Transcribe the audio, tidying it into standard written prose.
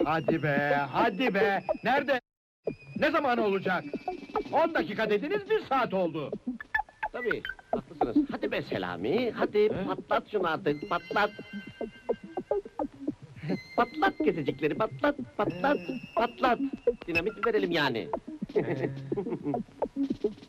Hadi be, hadi be! Nerede? Ne zaman olacak? 10 dakika dediniz, 1 saat oldu. Tabii, haklısınız. Hadi be Selami, hadi patlat şunu artık, patlat! Patlat gezecekleri, patlat, patlat, patlat! Dinamit mi verelim yani?